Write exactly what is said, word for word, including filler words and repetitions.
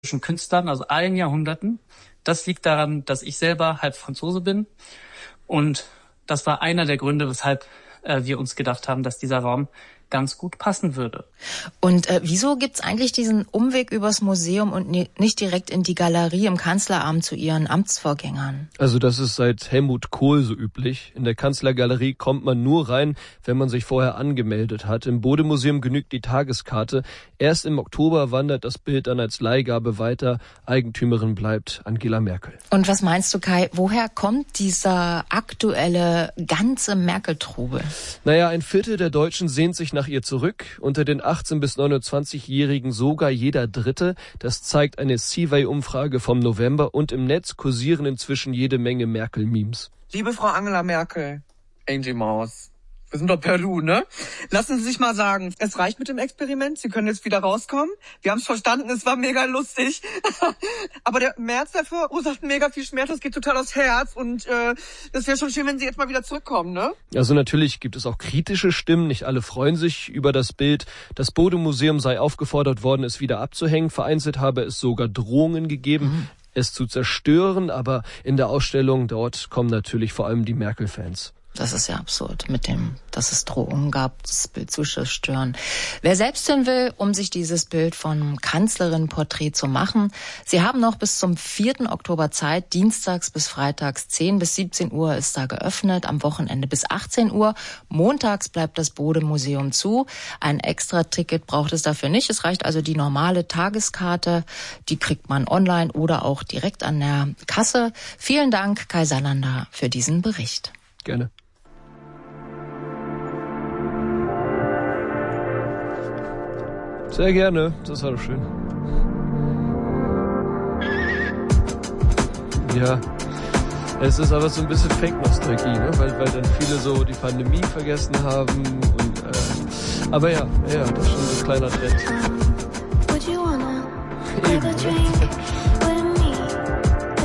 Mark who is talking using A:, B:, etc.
A: Künstlern aus allen Jahrhunderten. Das liegt daran, dass ich selber halb Franzose bin. Und das war einer der Gründe, weshalb äh, wir uns gedacht haben, dass dieser Raum ganz gut passen würde.
B: Und äh, wieso gibt's eigentlich diesen Umweg übers Museum und ne, nicht direkt in die Galerie im Kanzleramt zu Ihren Amtsvorgängern?
C: Also das ist seit Helmut Kohl so üblich. In der Kanzlergalerie kommt man nur rein, wenn man sich vorher angemeldet hat. Im Bode-Museum genügt die Tageskarte. Erst im Oktober wandert das Bild dann als Leihgabe weiter. Eigentümerin bleibt Angela Merkel.
B: Und was meinst du, Kai, woher kommt dieser aktuelle ganze Merkel-Trubel?
C: Naja, ein Viertel der Deutschen sehnt sich nach ihr zurück. Unter den achtzehn- bis neunundzwanzigjährigen sogar jeder Dritte. Das zeigt eine Seaway-Umfrage vom November. Und im Netz kursieren inzwischen jede Menge Merkel-Memes.
D: Liebe Frau Angela Merkel, Angie Maus, wir sind doch Peru, ne? Lassen Sie sich mal sagen, es reicht mit dem Experiment, Sie können jetzt wieder rauskommen. Wir haben es verstanden, es war mega lustig. Aber der März, der verursacht mega viel Schmerz, das geht total aufs Herz. Und äh, das wäre schon schön, wenn Sie jetzt mal wieder zurückkommen, ne?
C: Also natürlich gibt es auch kritische Stimmen, nicht alle freuen sich über das Bild. Das Bode-Museum sei aufgefordert worden, es wieder abzuhängen. Vereinzelt habe es sogar Drohungen gegeben, mhm. es zu zerstören. Aber in der Ausstellung dort kommen natürlich vor allem die Merkel-Fans.
B: Das ist ja absurd, mit dem, dass es Drohungen gab, das Bild zu zerstören. Wer selbst hin will, um sich dieses Bild von Kanzlerin-Porträt zu machen, Sie haben noch bis zum vierten Oktober Zeit, dienstags bis freitags zehn bis siebzehn Uhr ist da geöffnet, am Wochenende bis achtzehn Uhr. Montags bleibt das Bode-Museum zu. Ein Extra-Ticket braucht es dafür nicht. Es reicht also die normale Tageskarte. Die kriegt man online oder auch direkt an der Kasse. Vielen Dank, Kai Salander, für diesen Bericht.
C: Gerne. Sehr gerne, das war doch schön. Ja, es ist aber so ein bisschen Fake-Nostalgie, ne? weil, weil dann viele so die Pandemie vergessen haben. Und, äh, aber ja, ja, das ist schon so ein kleiner Trend.